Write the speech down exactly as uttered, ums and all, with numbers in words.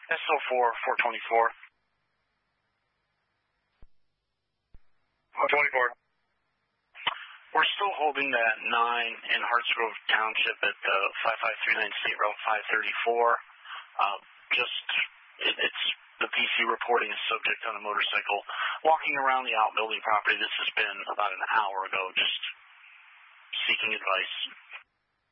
S O four, four twenty-four. four twenty-four. We're still holding that nine in Hartsgrove Township at the five five three nine State Route five thirty-four. Uh, just, it, it's the P C reporting a subject on a motorcycle walking around the outbuilding property. This has been about an hour ago, just seeking advice.